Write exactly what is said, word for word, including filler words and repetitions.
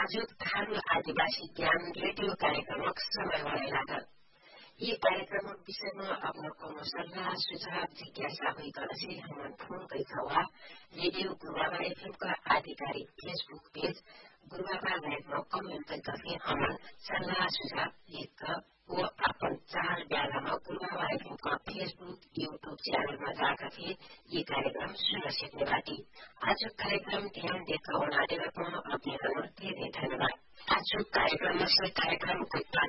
आज थारू आदिवासी ज्ञान रेडियो कार्यक्रमक समय रहेला यी कार्यक्रम विषयमा आफ्नो कोनो सल्लाह सुझाव जिज्ञासा भइकन से हमन फोन गइखवा रेडियो गुरुबाबा एफएमका आधिकारिक फेसबुक पेज गुरुबाबा लाइभमा कमेन्ट गइकन हमन सल्लाह सुझाव लेख वो अपन चार बेलामा गुरुबाबा एफएमका फेसबुक यूट्यूब च्यानलमा जाकर यी कार्यक्रम सुन्न सक्ने बाटी आज कार्यक्रम ध्यान दिएका हुनाले पनि अध्ययनमा धेरै धन्यवाद आज कार्यक्रममा से कार्यक्रमको